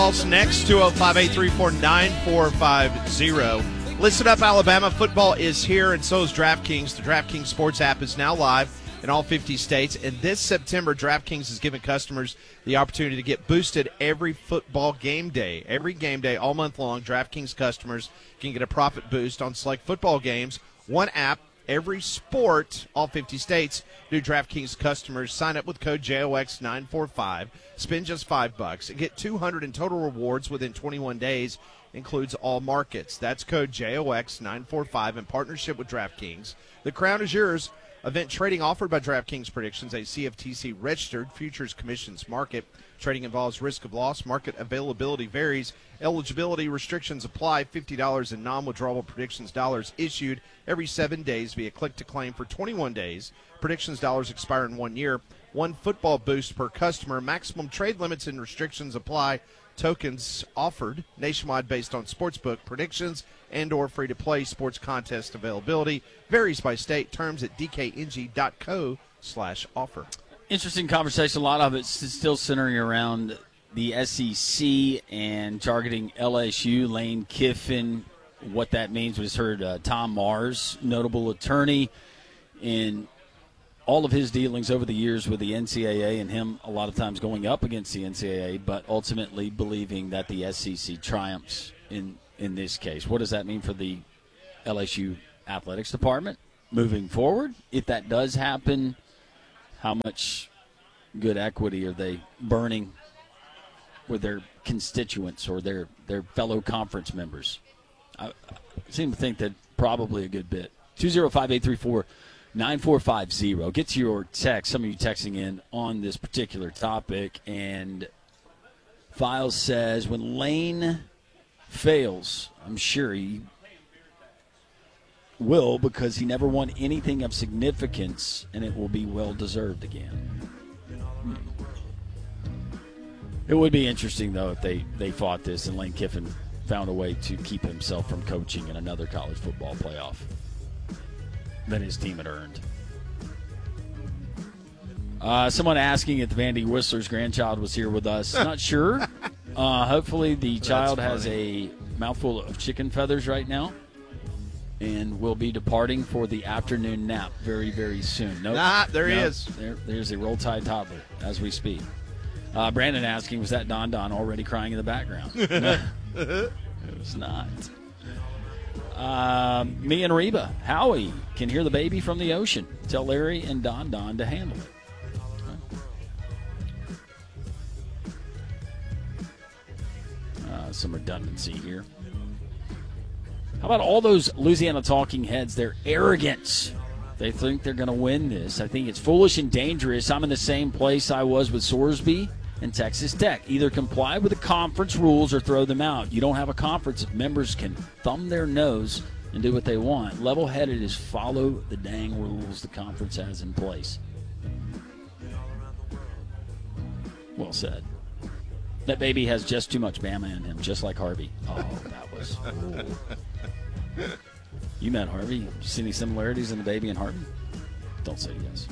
Next, 205-834-9450. Listen up, Alabama. Football is here, and so is DraftKings. The DraftKings Sports app is now live in all 50 states. And this September, DraftKings is giving customers the opportunity to get boosted every football game day. Every game day, all month long, DraftKings customers can get a profit boost on select football games. One app, every sport, all 50 states. New DraftKings customers sign up with code JOX945, spend just $5, and get $200 in total rewards within 21 days. Includes all markets. That's code JOX945 in partnership with DraftKings. The crown is yours. Event trading offered by DraftKings Predictions, a CFTC registered futures commissions market. Trading involves risk of loss. Market availability varies. Eligibility restrictions apply. $50 in non-withdrawable predictions dollars issued every 7 days via click to claim for 21 days. Predictions dollars expire in 1 year. One football boost per customer. Maximum trade limits and restrictions apply. Tokens offered nationwide based on sportsbook predictions and or free-to-play sports contest availability. Varies by state. Terms at dkng.co/offer. Interesting conversation. A lot of it's still centering around the SEC and targeting LSU, Lane Kiffin, what that means. We just heard Tom Mars, notable attorney, in all of his dealings over the years with the NCAA, and him a lot of times going up against the NCAA, but ultimately believing that the SEC triumphs in this case. What does that mean for the LSU athletics department moving forward? If that does happen, how much good equity are they burning with their constituents or their fellow conference members? I seem to think that probably a good bit. 205-834-9450. Get to your text. Some of you texting in on this particular topic. And Files says, when Lane fails, I'm sure he will, because he never won anything of significance, and it will be well-deserved again. It would be interesting, though, if they fought this and Lane Kiffin found a way to keep himself from coaching in another college football playoff that his team had earned. Someone asking if Vandy Whistler's grandchild was here with us. Not sure. Hopefully the child has a mouthful of chicken feathers right now and will be departing for the afternoon nap very, very soon. There he is. There's a Roll Tide toddler as we speak. Brandon asking, was that Don already crying in the background? No, it was not. Me and Reba, Howie, can hear the baby from the ocean. Tell Larry and Don to handle it. Some redundancy here. How about all those Louisiana talking heads? Their arrogance. They think they're going to win this. I think it's foolish and dangerous. I'm in the same place I was with Sorsby and Texas Tech. Either comply with the conference rules or throw them out. You don't have a conference if members can thumb their nose and do what they want. Level-headed is follow the dang rules the conference has in place. Well said. That baby has just too much Bama in him, just like Harvey. Oh, that was... Ooh. You met Harvey. You see any similarities in the baby and Harvey? Don't say yes.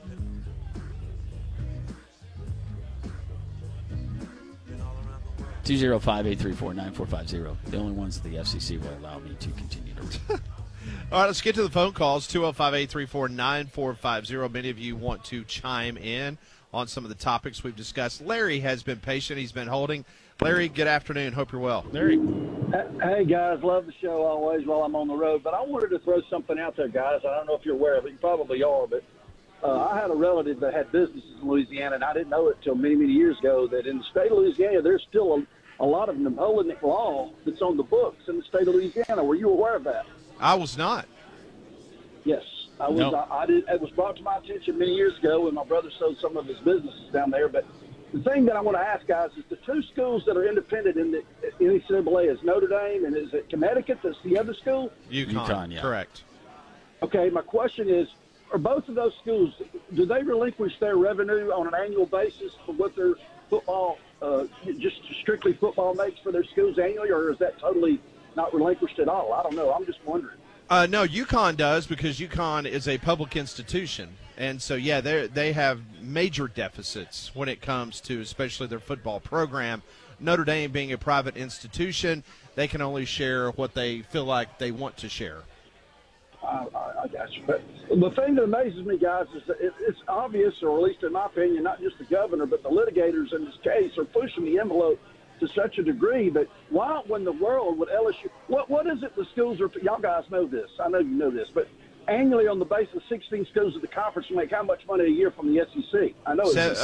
(205-834-9450). The only ones that the FCC will allow me to continue to read. All right, let's get to the phone calls. 205-834-9450. Many of you want to chime in on some of the topics we've discussed. Larry has been patient. He's been holding. Larry, good afternoon. Hope you're well. Larry. Hey, guys. Love the show always while I'm on the road. But I wanted to throw something out there, guys. I don't know if you're aware of it. You probably are. But I had a relative that had businesses in Louisiana, and I didn't know it until many, many years ago that in the state of Louisiana, there's still a lot of Napoleonic law that's on the books in the state of Louisiana. Were you aware of that? I was not. Yes. I was. No. I did. It was brought to my attention many years ago when my brother sold some of his businesses down there. But the thing that I want to ask, guys, is the two schools that are independent in the NCAA is Notre Dame, and is it Connecticut that's the other school? UConn, yeah. Correct. Okay, my question is, are both of those schools, do they relinquish their revenue on an annual basis for what their football, just strictly football makes for their schools annually, or is that totally not relinquished at all? I don't know. I'm just wondering. No, UConn does, because UConn is a public institution. And so, yeah, they have major deficits when it comes to especially their football program. Notre Dame being a private institution, they can only share what they feel like they want to share. I got you. But the thing that amazes me, guys, is that it's obvious, or at least in my opinion, not just the governor, but the litigators in this case are pushing the envelope to such a degree. But why, when the world would LSU, what is it the schools are, y'all guys know this, I know you know this, but annually on the basis of 16 schools of the conference make how much money a year from the SEC? I know it's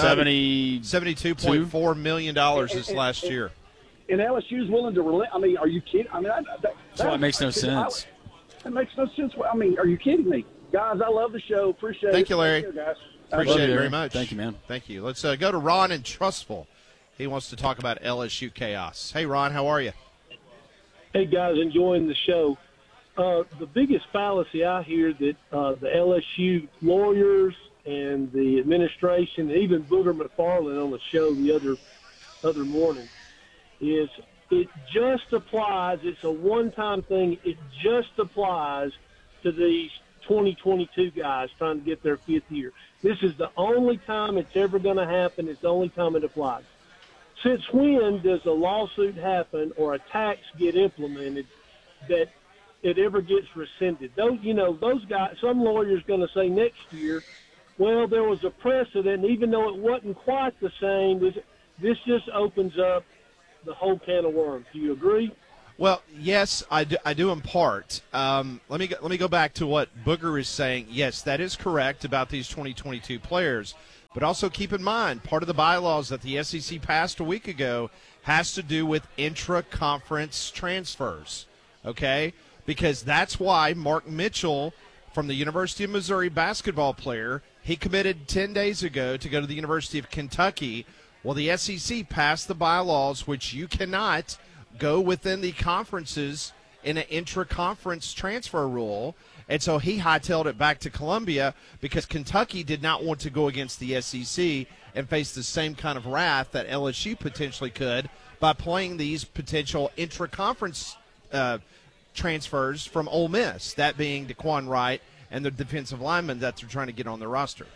$72.4 million this last year. And LSU's willing to relent. I mean, are you kidding? I mean, that's why it makes no sense. It makes no sense. I mean, are you kidding me? Guys, I love the show. Appreciate it. Thank you, Larry. Take care, guys. Appreciate it very much. Thank you, man. Thank you. Let's go to Ron in Trustful. He wants to talk about LSU chaos. Hey, Ron, how are you? Hey, guys, enjoying the show. The biggest fallacy I hear that the LSU lawyers and the administration, even Booger McFarland on the show the other morning, is it just applies. It's a one-time thing. It just applies to these 2022 guys trying to get their fifth year. This is the only time it's ever going to happen. It's the only time it applies. Since when does a lawsuit happen or a tax get implemented that it ever gets rescinded? Those guys, some lawyer's going to say next year, well, there was a precedent, even though it wasn't quite the same. This just opens up the whole can of worms. Do you agree? Well, yes, I do in part. Let me go back to what Booger is saying. Yes, that is correct about these 2022 players. But also keep in mind, part of the bylaws that the SEC passed a week ago has to do with intra-conference transfers, okay? Because that's why Mark Mitchell, from the University of Missouri basketball player, he committed 10 days ago to go to the University of Kentucky. Well, the SEC passed the bylaws which you cannot go within the conferences in an intra-conference transfer rule. And so he hightailed it back to Columbia because Kentucky did not want to go against the SEC and face the same kind of wrath that LSU potentially could by playing these potential intra-conference transfers from Ole Miss, that being DeQuan Wright and the defensive lineman that they're trying to get on their roster.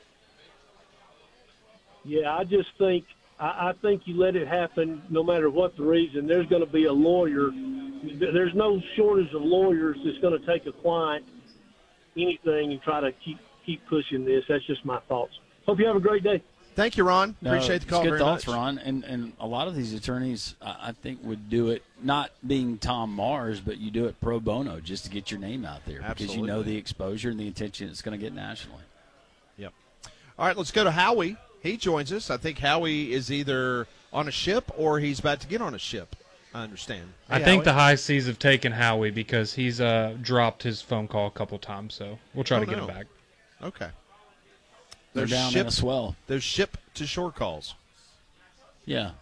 Yeah, I just think I think you let it happen no matter what the reason. There's going to be a lawyer. There's no shortage of lawyers that's going to take a client, anything, and try to keep pushing this. That's just my thoughts. Hope you have a great day. Thank you, Ron. Appreciate the call good very thoughts, much. Ron. And a lot of these attorneys, I think, would do it not being Tom Mars, but you do it pro bono just to get your name out there. Absolutely. Because you know the exposure and the attention it's going to get nationally. Yep. All right, let's go to Howie. He joins us. I think Howie is either on a ship or he's about to get on a ship, I understand. Hey, I think Howie. the high seas have taken Howie because he's dropped his phone call a couple times, so we'll try to get him back. Okay. They're down in a swell. There's ship-to-shore calls. Yeah.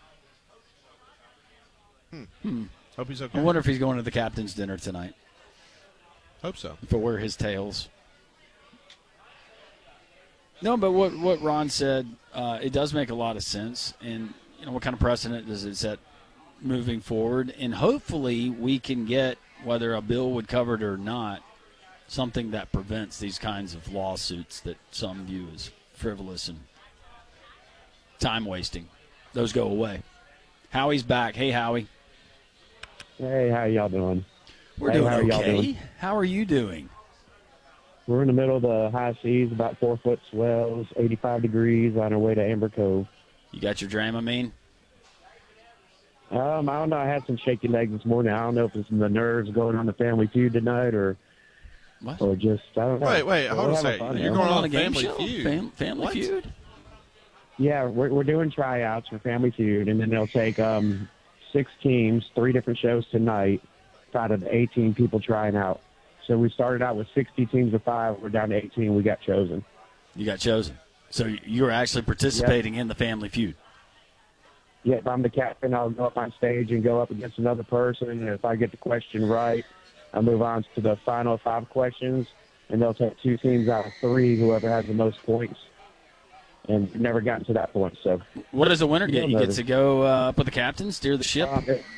Hope he's okay. I wonder if he's going to the captain's dinner tonight. Hope so. For where his tails. No, but what Ron said, it does make a lot of sense. And, what kind of precedent does it set moving forward? And hopefully we can get, whether a bill would cover it or not, something that prevents these kinds of lawsuits that some view as frivolous and time-wasting. Those go away. Howie's back. Hey, Howie. Hey, how y'all doing? We're doing okay. How are you doing? We're in the middle of the high seas, about 4-foot swells, 85 degrees on our way to Amber Cove. You got your Dramamine? I don't know. I had some shaky legs this morning. I don't know if it's the nerves going on the Family Feud tonight or just, I don't know. Wait, hold on a second. You're going on a Family Feud? Family Feud? Yeah, we're doing tryouts for Family Feud, and then they'll take 6 teams, 3 different shows tonight, out of 18 people trying out. So we started out with 60 teams of 5. We're down to 18. We got chosen. You got chosen. So you're actually participating in the Family Feud. Yeah, if I'm the captain, I'll go up on stage and go up against another person. And if I get the question right, I'll move on to the final 5 questions. And they'll take 2 teams out of 3, whoever has the most points. And we've never gotten to that point. So, what does the winner get? You get to go up with the captain, steer the ship?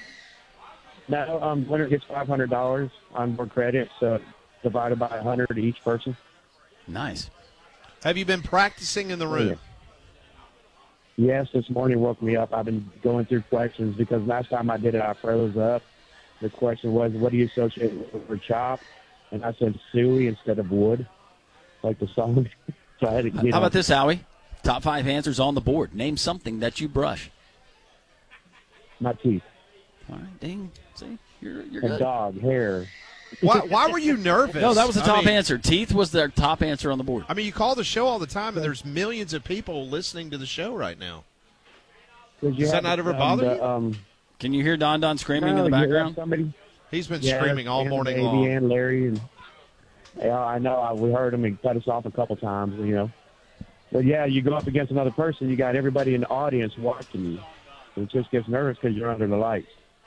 No, winner gets $500 on board credit, so divided by 100 each person. Nice. Have you been practicing in the room? Yes, this morning woke me up. I've been going through questions because last time I did it, I froze up. The question was, what do you associate with the chop? And I said suey instead of wood, like the song. So I had to get How about this, Howie? Top 5 answers on the board. Name something that you brush. my teeth. All right, ding. See, you're A good. dog, hair. Why were you nervous? No, that was the top I mean, answer. Teeth was their top answer on the board. I mean, you call the show all the time, and there's millions of people listening to the show right now. Does Does that not ever bother you? Can you hear Don screaming in the you have background? Somebody, He's been yeah, screaming all and morning baby long. And Larry, and yeah, I know. We heard him and cut us off a couple times, you know. But yeah, you go up against another person, you got everybody in the audience watching you. It just gets nervous because you're under the lights.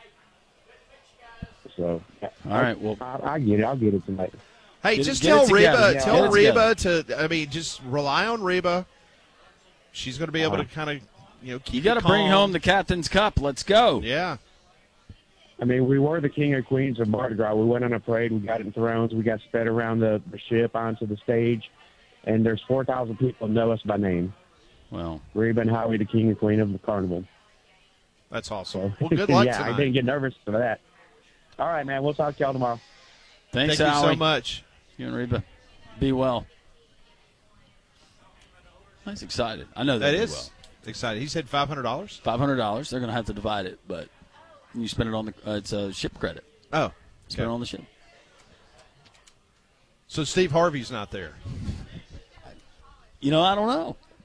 So, All right, well, I get it. I'll get it tonight. Hey, Get- just get tell it together. Reba, Yeah. tell Get it Reba to. I mean, just rely on Reba. She's going to be able to kind of, keep you got to calm. bring home the captain's cup. Let's go. Yeah. I mean, we were the king and queens of Mardi Gras. We went on a parade. We got in thrones. We got sped around the ship onto the stage. And there's 4,000 people know us by name. Well, Reba and Howie, the king and queen of the carnival. That's awesome. Well, good luck yeah, tonight. I didn't get nervous for that. All right, man. We'll talk to y'all tomorrow. thanks, Thank you Howie. so much. You and Reba. Be well. He's excited. I know That be is well. exciting. He said $500. $500. They're going to have to divide it, but you spend it on the. It's a ship credit. Oh, Spend it on the ship. so Steve Harvey's not there. I don't know.